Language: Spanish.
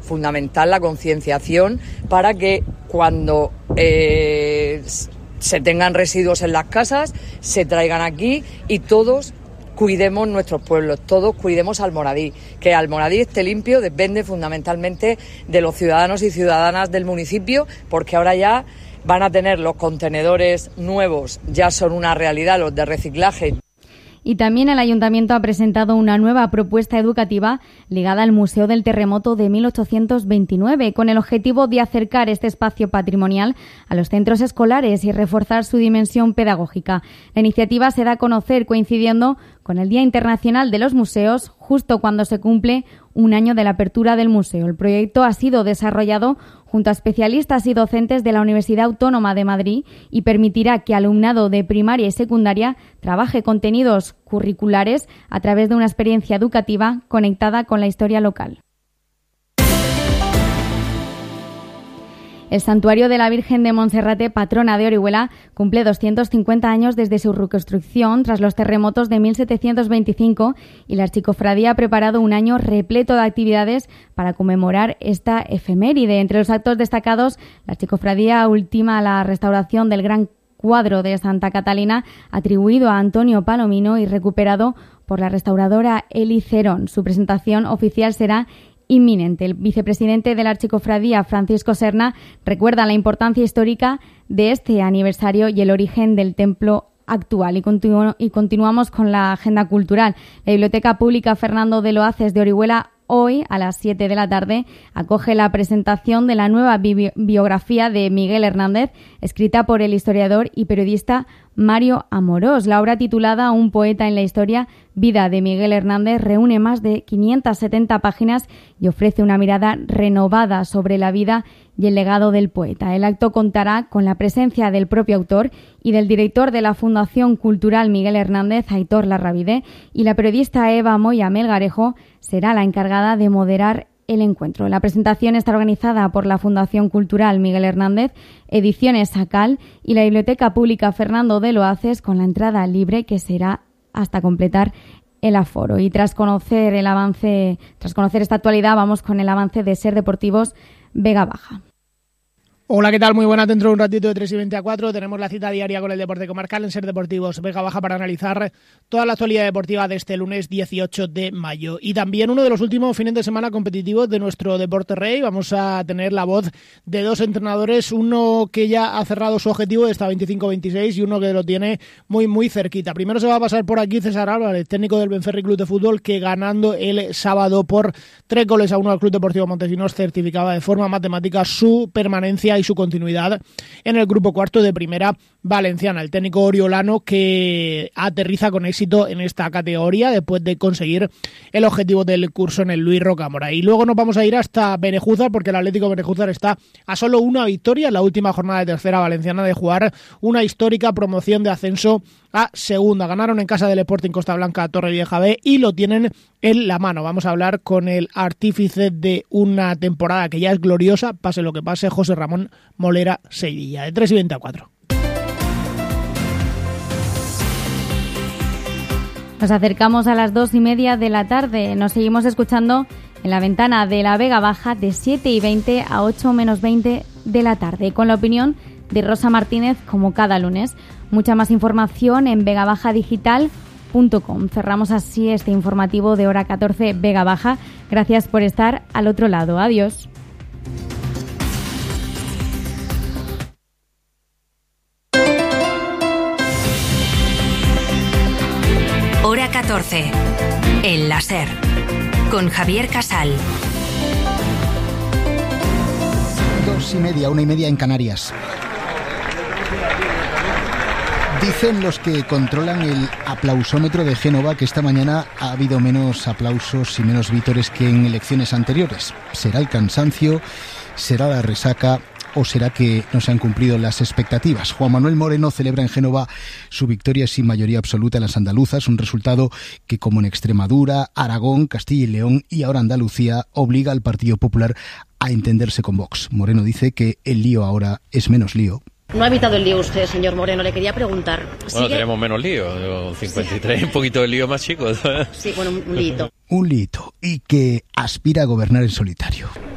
fundamental la concienciación para que cuando se tengan residuos en las casas, se traigan aquí y todos cuidemos nuestros pueblos, todos cuidemos Almoradí. Que Almoradí esté limpio depende fundamentalmente de los ciudadanos y ciudadanas del municipio, porque ahora ya van a tener los contenedores nuevos, ya son una realidad los de reciclaje. Y también el Ayuntamiento ha presentado una nueva propuesta educativa ligada al Museo del Terremoto de 1829, con el objetivo de acercar este espacio patrimonial a los centros escolares y reforzar su dimensión pedagógica. La iniciativa se da a conocer coincidiendo con el Día Internacional de los Museos, justo cuando se cumple un año de la apertura del museo. El proyecto ha sido desarrollado junto a especialistas y docentes de la Universidad Autónoma de Madrid y permitirá que alumnado de primaria y secundaria trabaje contenidos curriculares a través de una experiencia educativa conectada con la historia local. El Santuario de la Virgen de Monserrate, patrona de Orihuela, cumple 250 años desde su reconstrucción tras los terremotos de 1725 y la Archicofradía ha preparado un año repleto de actividades para conmemorar esta efeméride. Entre los actos destacados, la Archicofradía ultima la restauración del gran cuadro de Santa Catalina atribuido a Antonio Palomino y recuperado por la restauradora Eli Cerón. Su presentación oficial será inminente. El vicepresidente de la Archicofradía, Francisco Serna, recuerda la importancia histórica de este aniversario y el origen del templo actual. Y continuamos con la agenda cultural. La Biblioteca Pública Fernando de Loaces de Orihuela hoy, a las 7 de la tarde, acoge la presentación de la nueva biografía de Miguel Hernández, escrita por el historiador y periodista Mario Amorós. La obra titulada Un poeta en la historia, Vida de Miguel Hernández, reúne más de 570 páginas y ofrece una mirada renovada sobre la vida y el legado del poeta. El acto contará con la presencia del propio autor y del director de la Fundación Cultural Miguel Hernández, Aitor Larravide, y la periodista Eva Moya Melgarejo será la encargada de moderar el encuentro. La presentación está organizada por la Fundación Cultural Miguel Hernández, Ediciones Sacal y la Biblioteca Pública Fernando de Loaces, con la entrada libre que será hasta completar el aforo. Y tras conocer esta actualidad, vamos con el avance de Ser Deportivos Vega Baja. Hola, ¿qué tal? Muy buenas. Dentro de un ratito de 3 y 20 a 4 tenemos la cita diaria con el deporte comarcal en Ser Deportivos Vega Baja para analizar toda la actualidad deportiva de este lunes 18 de mayo. Y también uno de los últimos fines de semana competitivos de nuestro Deporte Rey. Vamos a tener la voz de dos entrenadores, uno que ya ha cerrado su objetivo de esta 25-26 y uno que lo tiene muy, muy cerquita. Primero se va a pasar por aquí César Álvarez, técnico del Benferri Club de Fútbol, que ganando el sábado por 3-1 al Club Deportivo Montesinos certificaba de forma matemática su permanencia y su continuidad en el grupo cuarto de Primera Valenciana. El técnico oriolano que aterriza con éxito en esta categoría después de conseguir el objetivo del curso en el Luis Rocamora. Y luego nos vamos a ir hasta Benejúzar, porque el Atlético Benejúzar está a solo una victoria en la última jornada de Tercera Valenciana de jugar una histórica promoción de ascenso a Segunda. Ganaron en casa del Sporting Costa Blanca a Torrevieja B y lo tienen en la mano. Vamos a hablar con el artífice de una temporada que ya es gloriosa, pase lo que pase, José Ramón Molera Sevilla, de 3 y 20 a 4. Nos acercamos a las 2:30 de la tarde. Nos seguimos escuchando en la ventana de la Vega Baja de 7 y 20 a 8 menos 20 de la tarde, con la opinión de Rosa Martínez como cada lunes. Mucha más información en vegabajadigital.com. Cerramos así este informativo de hora 14 Vega Baja. Gracias por estar al otro lado. Adiós. Hora 14. El láser. Con Javier Casal. 2:30, 1:30 en Canarias. Dicen los que controlan el aplausómetro de Génova que esta mañana ha habido menos aplausos y menos vítores que en elecciones anteriores. ¿Será el cansancio? ¿Será la resaca? ¿O será que no se han cumplido las expectativas? Juan Manuel Moreno celebra en Génova su victoria sin mayoría absoluta en las andaluzas, un resultado que, como en Extremadura, Aragón, Castilla y León y ahora Andalucía, obliga al Partido Popular a entenderse con Vox. Moreno dice que el lío ahora es menos lío. No ha evitado el lío usted, señor Moreno. Le quería preguntar. Bueno, tenemos menos lío. 53, sí. Un poquito de lío más chico. Sí, bueno, un lío. Un lío. Y que aspira a gobernar en solitario.